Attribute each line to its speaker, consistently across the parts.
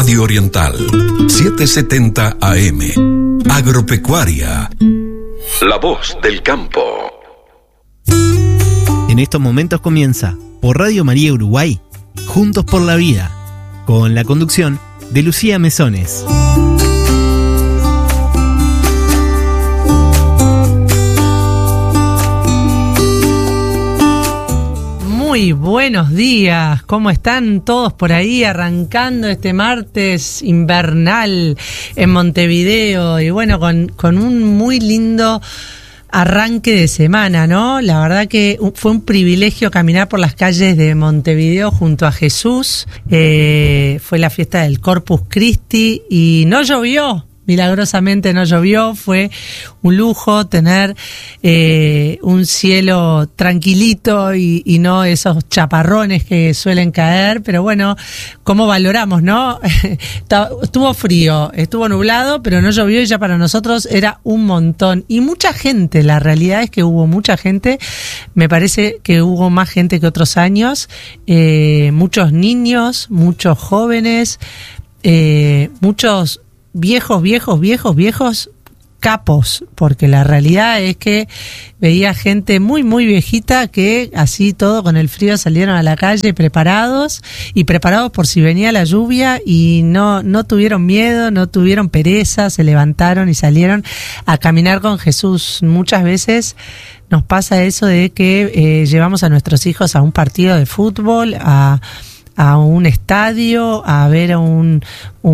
Speaker 1: Radio Oriental, 770 AM. Agropecuaria, la voz del campo.
Speaker 2: En estos momentos comienza, por Radio María Uruguay, Juntos por la Vida, con la conducción de Lucía Mesones.
Speaker 3: Muy buenos días, ¿cómo están todos por ahí arrancando este martes invernal en Montevideo? Y bueno, con un muy lindo arranque de semana, ¿no? La verdad que fue un privilegio caminar por las calles de Montevideo junto a Jesús. Fue la fiesta del Corpus Christi y no llovió. Milagrosamente no llovió, fue un lujo tener un cielo tranquilito y no esos chaparrones que suelen caer, pero bueno, ¿cómo valoramos, no? Estuvo frío, estuvo nublado, pero no llovió y ya para nosotros era un montón. Y mucha gente, la realidad es que hubo mucha gente, me parece que hubo más gente que otros años, muchos niños, muchos jóvenes, muchos viejos capos, porque la realidad es que veía gente muy viejita que así todo con el frío salieron a la calle preparados por si venía la lluvia y no tuvieron miedo, no tuvieron pereza, se levantaron y salieron a caminar con Jesús. Muchas veces nos pasa eso de que llevamos a nuestros hijos a un partido de fútbol, a un estadio, a ver a un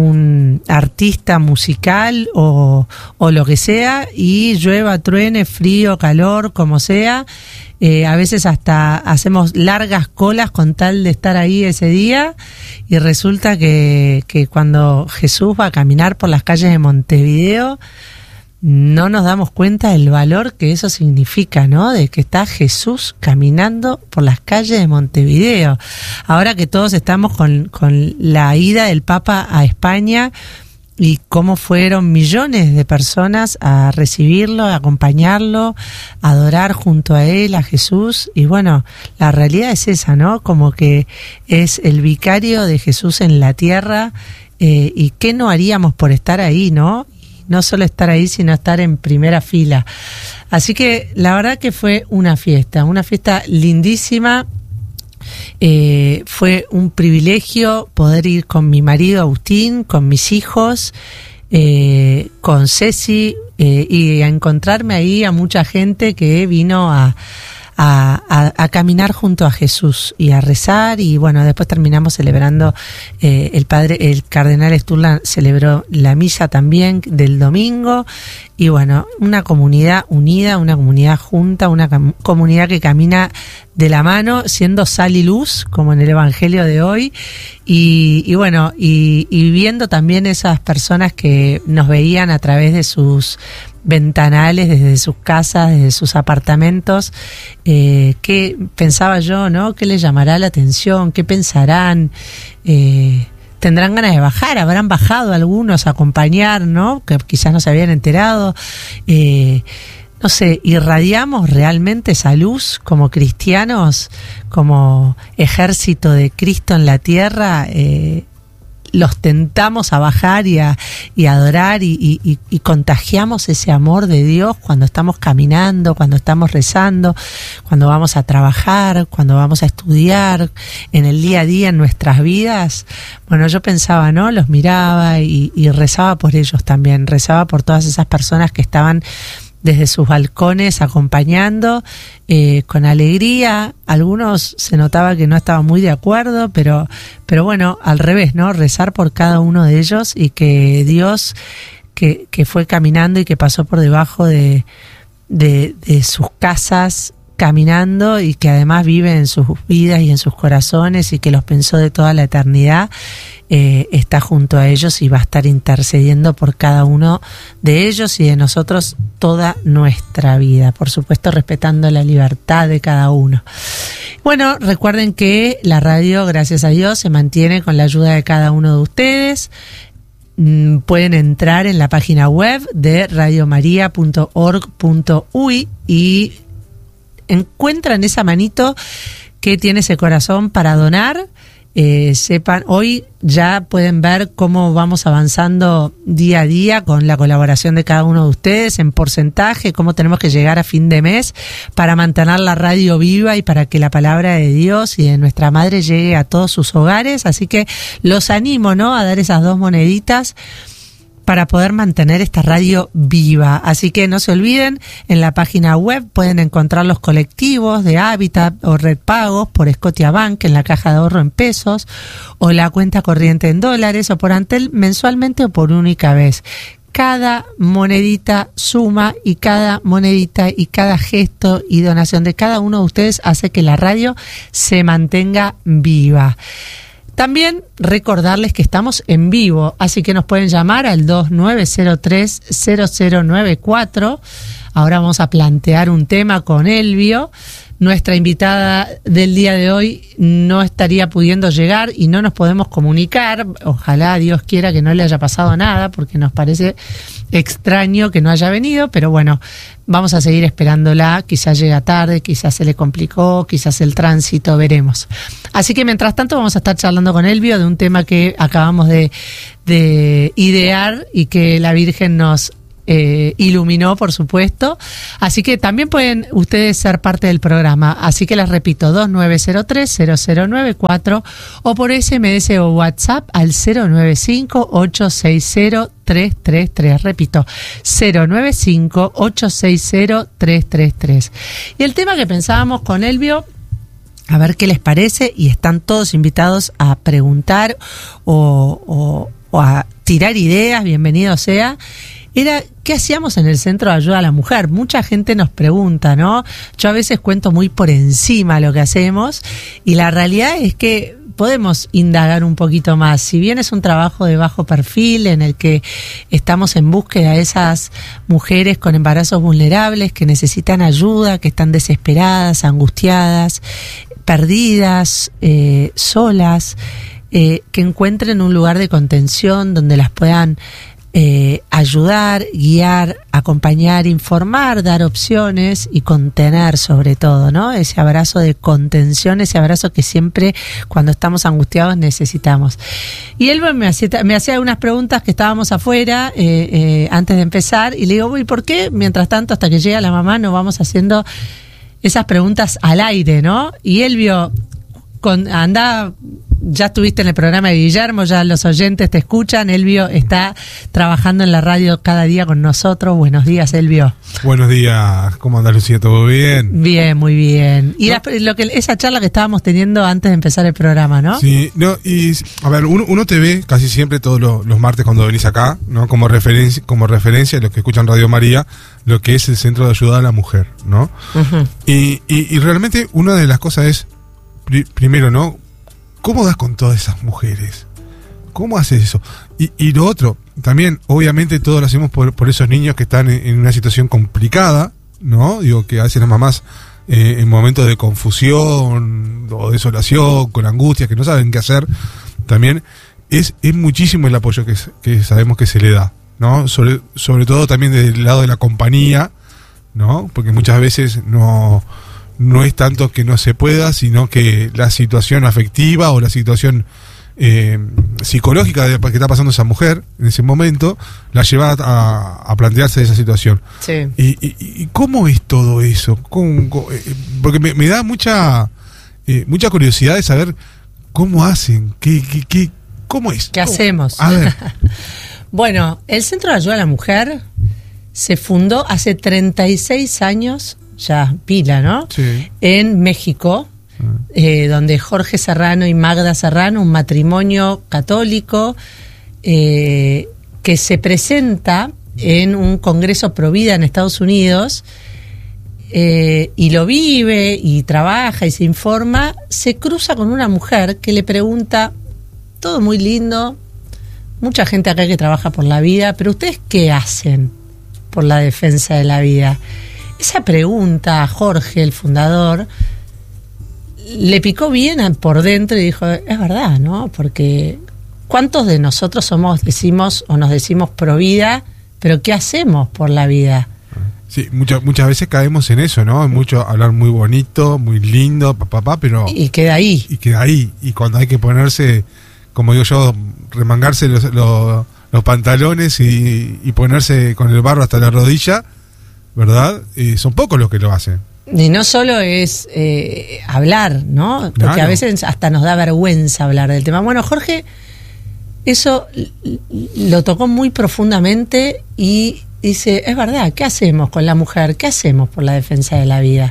Speaker 3: artista musical o lo que sea, y llueva, truene, frío, calor, como sea. A veces hasta hacemos largas colas con tal de estar ahí ese día, y resulta que cuando Jesús va a caminar por las calles de Montevideo, no nos damos cuenta del valor que eso significa, ¿no? De que está Jesús caminando por las calles de Montevideo. Ahora que todos estamos con la ida del Papa a España y cómo fueron millones de personas a recibirlo, a acompañarlo, a adorar junto a él, a Jesús. Y bueno, la realidad es esa, ¿no? Como que es el vicario de Jesús en la tierra, y qué no haríamos por estar ahí, ¿no? No solo estar ahí, sino estar en primera fila. Así que la verdad que fue una fiesta lindísima. Fue un privilegio poder ir con mi marido Agustín, con mis hijos, con Ceci, y a encontrarme ahí a mucha gente que vino a caminar junto a Jesús y a rezar. Y bueno, después terminamos celebrando, el cardenal Sturla celebró la misa también del domingo. Y bueno, una comunidad unida, una comunidad junta, una comunidad que camina de la mano, siendo sal y luz, como en el Evangelio de hoy. Y bueno, y viendo también esas personas que nos veían a través de sus ventanales, desde sus casas, desde sus apartamentos. ¿Qué pensaba yo, no? ¿Qué les llamará la atención? ¿Qué pensarán? ¿Tendrán ganas de bajar? ¿Habrán bajado algunos a acompañar, no? Que quizás no se habían enterado. No sé, ¿irradiamos realmente esa luz como cristianos, como ejército de Cristo en la tierra? Los tentamos a bajar y a adorar y contagiamos ese amor de Dios cuando estamos caminando, cuando estamos rezando, cuando vamos a trabajar, cuando vamos a estudiar, en el día a día, en nuestras vidas. Bueno, yo pensaba, ¿no? Los miraba y rezaba por ellos también, rezaba por todas esas personas que estaban desde sus balcones acompañando, con alegría. Algunos se notaba que no estaban muy de acuerdo, pero bueno, al revés, ¿no? Rezar por cada uno de ellos, y que Dios que fue caminando y que pasó por debajo de sus casas caminando, y que además vive en sus vidas y en sus corazones, y que los pensó de toda la eternidad, está junto a ellos y va a estar intercediendo por cada uno de ellos y de nosotros toda nuestra vida, por supuesto respetando la libertad de cada uno. Bueno, recuerden que la radio, gracias a Dios, se mantiene con la ayuda de cada uno de ustedes. Pueden entrar en la página web de radiomaria.org.uy y encuentran esa manito que tiene ese corazón para donar. sepan, hoy ya pueden ver cómo vamos avanzando día a día con la colaboración de cada uno de ustedes en porcentaje, cómo tenemos que llegar a fin de mes para mantener la radio viva y para que la palabra de Dios y de nuestra Madre llegue a todos sus hogares. Así que los animo, ¿no?, a dar esas 2 moneditas para poder mantener esta radio viva. Así que no se olviden, en la página web pueden encontrar los colectivos de Hábitat o Red Pagos por Scotiabank en la caja de ahorro en pesos, o la cuenta corriente en dólares, o por Antel mensualmente o por única vez. Cada monedita suma, y cada monedita y cada gesto y donación de cada uno de ustedes hace que la radio se mantenga viva. También recordarles que estamos en vivo, así que nos pueden llamar al 2903-0094. Ahora vamos a plantear un tema con Elvio. Nuestra invitada del día de hoy no estaría pudiendo llegar y no nos podemos comunicar. Ojalá Dios quiera que no le haya pasado nada, porque nos parece extraño que no haya venido, pero bueno, vamos a seguir esperándola. Quizás llega tarde, quizás se le complicó, quizás el tránsito, veremos. Así que mientras tanto vamos a estar charlando con Elvio de un tema que acabamos de idear y que la Virgen nos iluminó, por supuesto. Así que también pueden ustedes ser parte del programa. Así que les repito, 2903-0094 o por SMS o WhatsApp al 095-860-333. Repito, 095-860-333. Y el tema que pensábamos con Elvio, a ver qué les parece, y están todos invitados a preguntar o a tirar ideas, bienvenido sea, era qué hacíamos en el Centro de Ayuda a la Mujer. Mucha gente nos pregunta, ¿no? Yo a veces cuento muy por encima lo que hacemos, y la realidad es que podemos indagar un poquito más. Si bien es un trabajo de bajo perfil en el que estamos en búsqueda de esas mujeres con embarazos vulnerables que necesitan ayuda, que están desesperadas, angustiadas, perdidas, solas, que encuentren un lugar de contención donde las puedan ayudar, guiar, acompañar, informar, dar opciones y contener, sobre todo, ¿no? Ese abrazo de contención, ese abrazo que siempre cuando estamos angustiados necesitamos. Y él me hacía unas preguntas que estábamos afuera antes de empezar, y le digo, ¿y por qué mientras tanto, hasta que llega la mamá, no vamos haciendo esas preguntas al aire, ¿no? Y Elvio, ya estuviste en el programa de Guillermo, ya los oyentes te escuchan. Elvio está trabajando en la radio cada día con nosotros. Buenos días, Elvio.
Speaker 4: Buenos días, ¿cómo anda, Lucía? ¿Todo bien?
Speaker 3: Bien, muy bien. Y ¿no? Esa charla que estábamos teniendo antes de empezar el programa, ¿no?
Speaker 4: Sí, y a ver, uno te ve casi siempre todos los martes cuando venís acá, ¿no? Como referencia a los que escuchan Radio María, lo que es el Centro de Ayuda a la Mujer, ¿no? Uh-huh. Y realmente una de las cosas es, primero, ¿no? ¿Cómo das con todas esas mujeres? ¿Cómo haces eso? Y lo otro, también, obviamente todos lo hacemos por esos niños que están en una situación complicada, ¿no? Digo, que a veces las mamás en momentos de confusión o desolación, con angustia, que no saben qué hacer, también es muchísimo el apoyo que sabemos que se le da, ¿no? Sobre todo también desde el lado de la compañía, ¿no? Porque muchas veces no es tanto que no se pueda, sino que la situación afectiva o la situación psicológica que está pasando esa mujer en ese momento la lleva a plantearse esa situación. Sí. ¿Y cómo es todo eso? Porque me da mucha curiosidad de saber cómo hacen, cómo es.
Speaker 3: ¿Qué hacemos?
Speaker 4: A ver.
Speaker 3: Bueno, el Centro de Ayuda a la Mujer se fundó hace 36 años, ya pila, ¿no? Sí. En México, donde Jorge Serrano y Magda Serrano, un matrimonio católico, que se presenta en un congreso pro vida en Estados Unidos, y lo vive y trabaja y se informa, se cruza con una mujer que le pregunta, todo muy lindo, mucha gente acá que trabaja por la vida, pero ¿ustedes qué hacen por la defensa de la vida? Esa pregunta a Jorge, el fundador, le picó bien por dentro y dijo, es verdad, ¿no? Porque ¿cuántos de nosotros nos decimos pro vida, pero qué hacemos por la vida?
Speaker 4: Sí, muchas veces caemos en eso, ¿no? En mucho hablar muy bonito, muy lindo, pero...
Speaker 3: Y queda ahí.
Speaker 4: Y cuando hay que ponerse, como digo yo, remangarse los pantalones y ponerse con el barro hasta la rodilla, ¿verdad? Son pocos los que lo hacen.
Speaker 3: Y no solo es hablar, ¿no? Porque
Speaker 4: claro.
Speaker 3: A veces hasta nos da vergüenza hablar del tema. Bueno, Jorge, eso lo tocó muy profundamente y dice, es verdad, ¿qué hacemos con la mujer? ¿Qué hacemos por la defensa de la vida?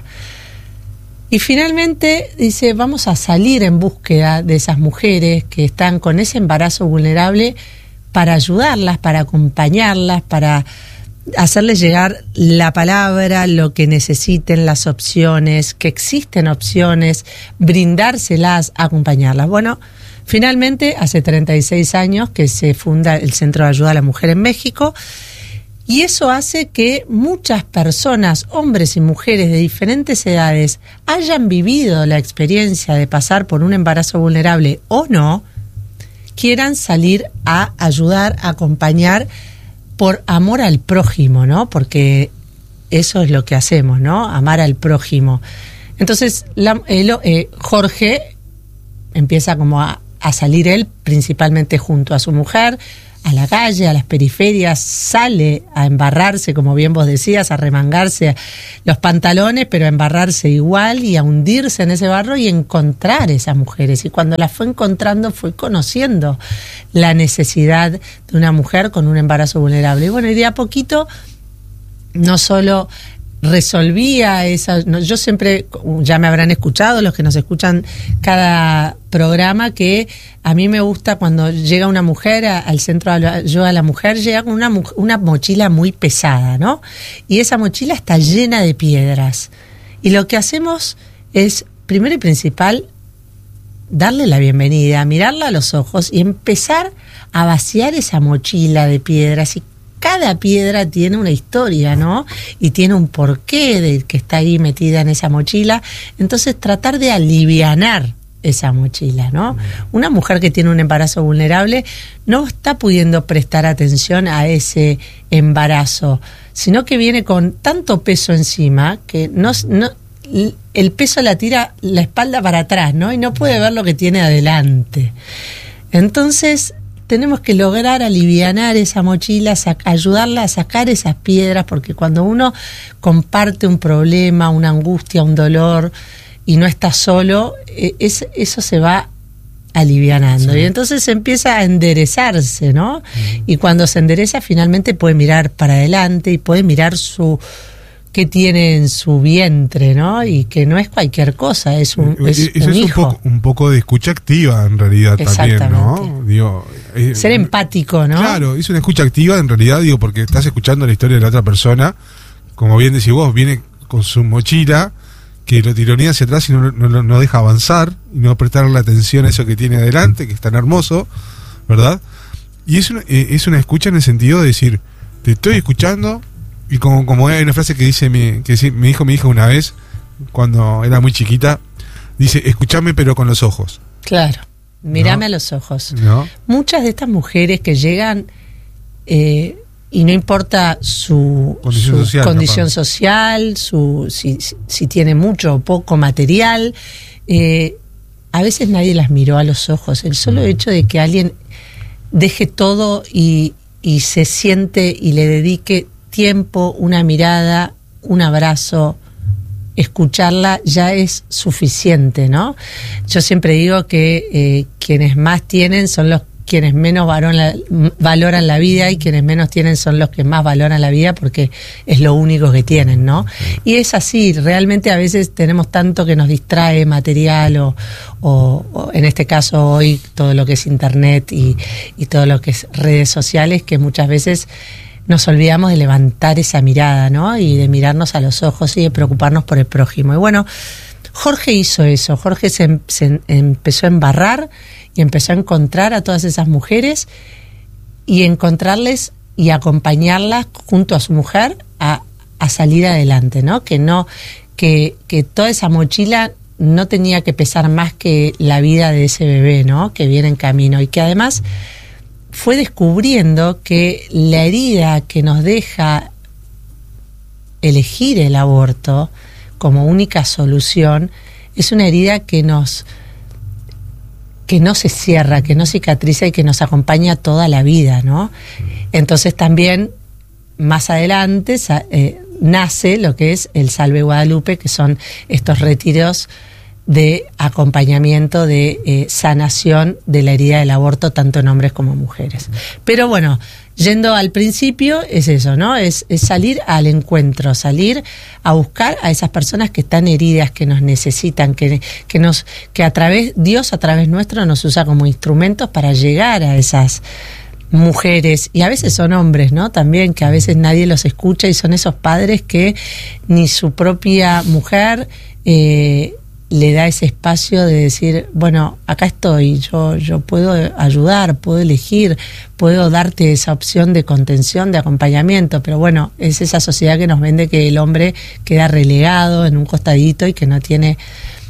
Speaker 3: Y finalmente dice, vamos a salir en búsqueda de esas mujeres que están con ese embarazo vulnerable para ayudarlas, para acompañarlas, para hacerles llegar la palabra, lo que necesiten, las opciones, que existen opciones, brindárselas, acompañarlas. Bueno, finalmente, hace 36 años que se funda el Centro de Ayuda a la Mujer en México, y eso hace que muchas personas, hombres y mujeres de diferentes edades, hayan vivido la experiencia de pasar por un embarazo vulnerable o no, quieran salir a ayudar, a acompañar, por amor al prójimo, ¿no? Porque eso es lo que hacemos, ¿no? Amar al prójimo. Entonces, Jorge empieza como a salir él, principalmente junto a su mujer, a la calle, a las periferias, sale a embarrarse, como bien vos decías, a remangarse los pantalones, pero a embarrarse igual y a hundirse en ese barro y encontrar esas mujeres. Y cuando las fue encontrando, fue conociendo la necesidad de una mujer con un embarazo vulnerable. Y bueno, y de a poquito, no solo resolvía esa... yo siempre, ya me habrán escuchado los que nos escuchan cada programa, que a mí me gusta cuando llega una mujer al Centro de Ayuda a la Mujer, llega con una mochila muy pesada, ¿no? Y esa mochila está llena de piedras. Y lo que hacemos es, primero y principal, darle la bienvenida, mirarla a los ojos y empezar a vaciar esa mochila de piedras. Y cada piedra tiene una historia, ¿no? Y tiene un porqué de que está ahí metida en esa mochila. Entonces, tratar de alivianar esa mochila, ¿no? Una mujer que tiene un embarazo vulnerable no está pudiendo prestar atención a ese embarazo, sino que viene con tanto peso encima que el peso la tira la espalda para atrás, ¿no? Y no puede ver lo que tiene adelante. Entonces, tenemos que lograr alivianar esa mochila, ayudarla a sacar esas piedras, porque cuando uno comparte un problema, una angustia, un dolor, y no está solo, eso se va alivianando. Sí. Y entonces empieza a enderezarse, ¿no? Y cuando se endereza, finalmente puede mirar para adelante y puede mirar qué tiene en su vientre, ¿no? Y que no es cualquier cosa, es un hijo.
Speaker 4: Un poco de escucha activa, en realidad, también, ¿no? Digo,
Speaker 3: ser empático, ¿no?
Speaker 4: Claro, es una escucha activa, en realidad, digo, porque estás escuchando la historia de la otra persona, como bien decís vos, viene con su mochila, que lo tironea hacia atrás y no deja avanzar, y no prestar la atención a eso que tiene adelante, que es tan hermoso, ¿verdad? Y es una escucha en el sentido de decir, te estoy escuchando. Y como hay una frase que dice me dijo mi hija una vez, cuando era muy chiquita, dice, escúchame pero con los ojos.
Speaker 3: Claro, mírame a los ojos.
Speaker 4: ¿No?
Speaker 3: Muchas de estas mujeres que llegan, y no importa su condición social, si tiene mucho o poco material, a veces nadie las miró a los ojos. El solo hecho de que alguien deje todo y se siente y le dedique tiempo, una mirada, un abrazo, escucharla ya es suficiente, ¿no? Yo siempre digo que quienes más tienen son quienes menos valoran la vida, y quienes menos tienen son los que más valoran la vida, porque es lo único que tienen, ¿no? Y es así, realmente a veces tenemos tanto que nos distrae material o en este caso hoy todo lo que es internet y todo lo que es redes sociales, que muchas veces nos olvidamos de levantar esa mirada, ¿no? Y de mirarnos a los ojos y de preocuparnos por el prójimo. Y bueno, Jorge hizo eso. Jorge se empezó a embarrar y empezó a encontrar a todas esas mujeres y encontrarles y acompañarlas junto a su mujer a salir adelante, ¿no? Que toda esa mochila no tenía que pesar más que la vida de ese bebé, ¿no? Que viene en camino, y que además fue descubriendo que la herida que nos deja elegir el aborto como única solución es una herida que no se cierra, que no cicatriza y que nos acompaña toda la vida, ¿no? Entonces también más adelante nace lo que es el Salve Guadalupe, que son estos retiros de acompañamiento, de sanación de la herida del aborto, tanto en hombres como en mujeres. Pero bueno, yendo al principio, es eso, ¿no? Es salir al encuentro, salir a buscar a esas personas que están heridas, que nos necesitan, que Dios a través nuestro nos usa como instrumentos para llegar a esas mujeres, y a veces son hombres, ¿no? También, que a veces nadie los escucha, y son esos padres que ni su propia mujer le da ese espacio de decir, bueno, acá estoy, yo puedo ayudar, puedo elegir, puedo darte esa opción de contención, de acompañamiento, pero bueno, es esa sociedad que nos vende que el hombre queda relegado en un costadito y que no tiene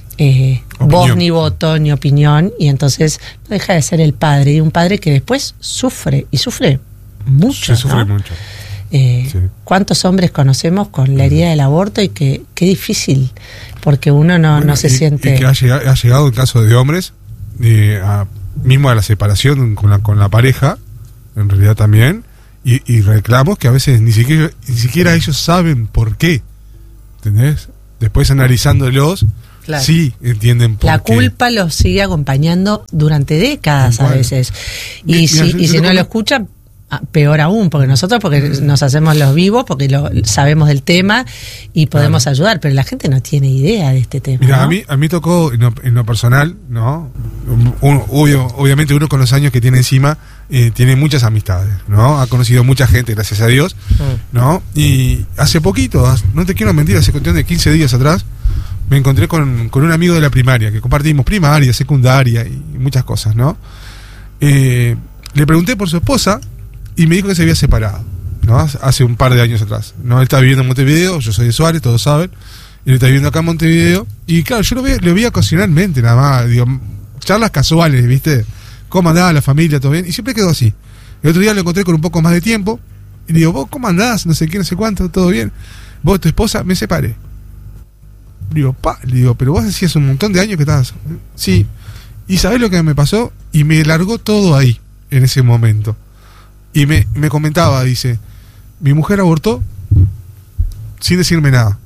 Speaker 3: voz ni voto ni opinión, y entonces no deja de ser el padre, y un padre que después sufre, y sufre mucho,
Speaker 4: se sufre, ¿no? Mucho.
Speaker 3: Sí. ¿Cuántos hombres conocemos con la herida del aborto? Y qué difícil, porque uno no se siente...
Speaker 4: Y que ha llegado el caso de hombres, mismo a la separación con la pareja, en realidad también, y reclamos que a veces ni siquiera ellos saben por qué, ¿entendés? Después analizándolos, claro, sí entienden por qué.
Speaker 3: La culpa los sigue acompañando durante décadas a veces, y si no lo escuchan, peor aún, porque nosotros nos hacemos los vivos, porque sabemos del tema y podemos ayudar, pero la gente no tiene idea de este tema.
Speaker 4: Mira,
Speaker 3: ¿no?
Speaker 4: a mí tocó en lo personal, ¿no? Obviamente uno con los años que tiene encima tiene muchas amistades, ¿no? Ha conocido mucha gente, gracias a Dios, ¿no? Y hace poquito, no te quiero mentir, hace cuestión de 15 días atrás, me encontré con un amigo de la primaria, que compartimos primaria, secundaria y muchas cosas, ¿no? Le pregunté por su esposa y me dijo que se había separado, ¿no? Hace un par de años atrás, ¿no? Él está viviendo en Montevideo, yo soy de Suárez, todos saben. Él está viviendo acá en Montevideo. Y claro, yo lo veía ocasionalmente, nada más, digo, charlas casuales, ¿viste? ¿Cómo andaba la familia? ¿Todo bien? Y siempre quedó así. El otro día lo encontré con un poco más de tiempo. Y le digo, ¿vos cómo andás? No sé qué, no sé cuánto, ¿todo bien? ¿Vos, tu esposa? Me separé. Le digo, pero vos hacías un montón de años que estabas... Sí. ¿Y sabés lo que me pasó? Y me largó todo ahí, en ese momento. Y me comentaba, dice, mi mujer abortó sin decirme nada,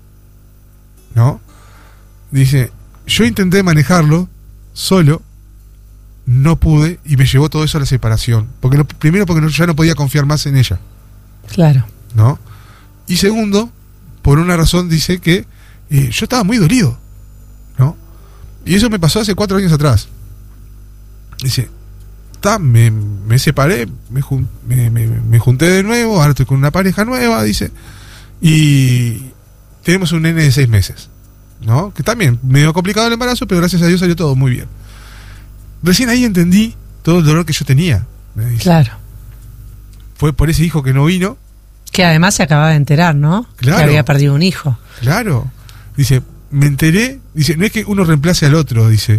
Speaker 4: ¿no? Dice, yo intenté manejarlo solo, no pude, y me llevó todo eso a la separación. Primero porque ya no podía confiar más en ella.
Speaker 3: Claro.
Speaker 4: ¿No? Y segundo, por una razón, dice que yo estaba muy dolido, ¿no? Y eso me pasó hace 4 años atrás. Dice, me separé, me junté de nuevo, ahora estoy con una pareja nueva, dice, y tenemos un nene de 6 meses, ¿no? Que también, medio complicado el embarazo, pero gracias a Dios salió todo muy bien. Recién ahí entendí todo el dolor que yo tenía, me dice.
Speaker 3: Claro.
Speaker 4: Fue por ese hijo que no vino.
Speaker 3: Que además se acababa de enterar, ¿no?
Speaker 4: Claro.
Speaker 3: Que había perdido un hijo.
Speaker 4: Claro. Dice, me enteré, dice, no es que uno reemplace al otro, dice,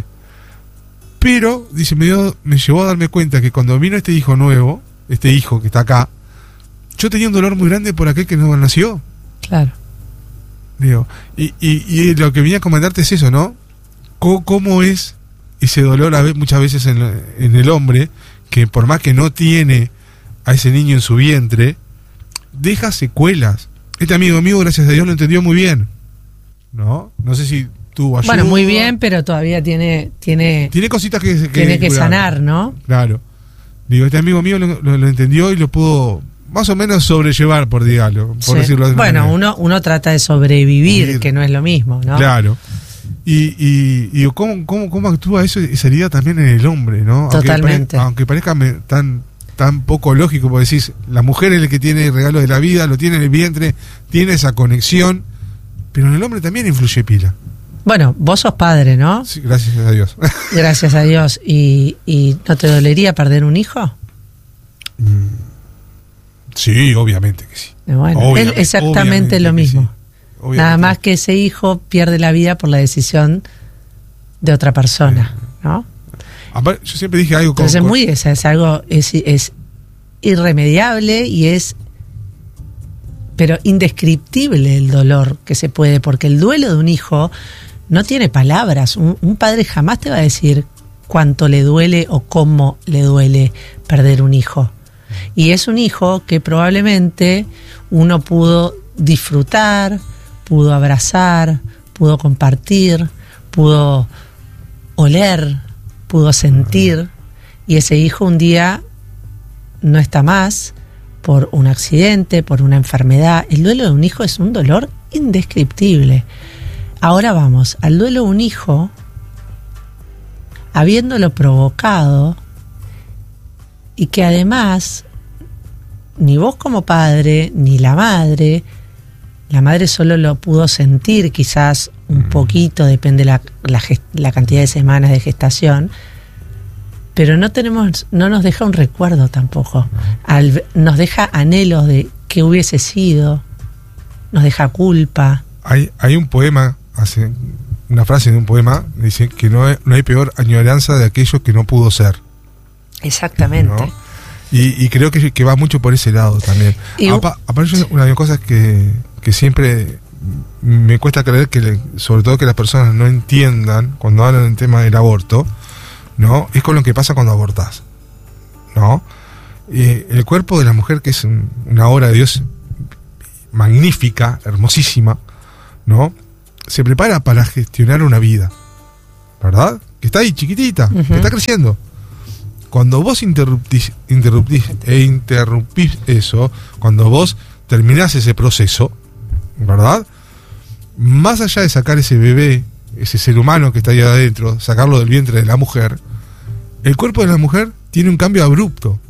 Speaker 4: pero, dice, me llevó a darme cuenta que cuando vino este hijo nuevo, este hijo que está acá, yo tenía un dolor muy grande por aquel que no nació.
Speaker 3: Claro.
Speaker 4: Digo, y lo que venía a comentarte es eso, ¿no? ¿Cómo es ese dolor muchas veces en el hombre, que por más que no tiene a ese niño en su vientre, deja secuelas? Este amigo mío, gracias a Dios, lo entendió muy bien, ¿no? No sé si tuvo ayuda.
Speaker 3: Bueno, muy bien, pero todavía tiene
Speaker 4: cositas que
Speaker 3: tiene que sanar, ¿no?
Speaker 4: Claro. Digo, este amigo mío lo entendió y lo pudo más o menos sobrellevar, por decirlo de
Speaker 3: bueno,
Speaker 4: manera.
Speaker 3: uno trata de sobrevivir, que no es lo mismo, ¿no?
Speaker 4: Claro. Y digo, ¿cómo actúa esa herida también en el hombre, ¿no?
Speaker 3: Totalmente.
Speaker 4: Aunque parezca tan poco lógico, porque decís, la mujer es la que tiene el regalo de la vida, lo tiene en el vientre, tiene esa conexión, pero en el hombre también influye pila.
Speaker 3: Bueno, vos sos padre, ¿no?
Speaker 4: Sí, gracias a Dios.
Speaker 3: Gracias a Dios. ¿Y no te dolería perder un hijo?
Speaker 4: Sí, obviamente que sí.
Speaker 3: Bueno, es exactamente lo mismo.
Speaker 4: Sí.
Speaker 3: Nada más que ese hijo pierde la vida por la decisión de otra persona, ¿no?
Speaker 4: Yo siempre dije algo
Speaker 3: Entonces es algo es irremediable y es pero indescriptible el dolor que se puede, porque el duelo de un hijo no tiene palabras. Un padre jamás te va a decir cuánto le duele o cómo le duele perder un hijo. Y es un hijo que probablemente uno pudo disfrutar, pudo abrazar, pudo compartir, pudo oler, pudo sentir, y ese hijo un día no está más por un accidente, por una enfermedad. El duelo de un hijo es un dolor indescriptible. Ahora vamos al duelo de un hijo habiéndolo provocado, y que además ni vos como padre, ni la madre solo lo pudo sentir quizás un poquito, depende la cantidad de semanas de gestación, pero no nos deja un recuerdo tampoco. Nos deja anhelos de qué hubiese sido, nos deja culpa.
Speaker 4: Hay un poema, una frase de un poema, dice que no hay peor añoranza de aquello que no pudo ser.
Speaker 3: Exactamente.
Speaker 4: ¿No? Y creo que va mucho por ese lado también. Aparte, una de las cosas que siempre me cuesta creer, que sobre todo que las personas no entiendan cuando hablan del tema del aborto, ¿no? Es con lo que pasa cuando abortás, ¿no? El cuerpo de la mujer, que es una obra de Dios magnífica, hermosísima, ¿no? Se prepara para gestionar una vida, ¿verdad? Que está ahí chiquitita, que está creciendo. Cuando vos interrumpís eso, cuando vos terminás ese proceso, ¿verdad? Más allá de sacar ese bebé, ese ser humano que está ahí adentro, sacarlo del vientre de la mujer, el cuerpo de la mujer tiene un cambio abrupto.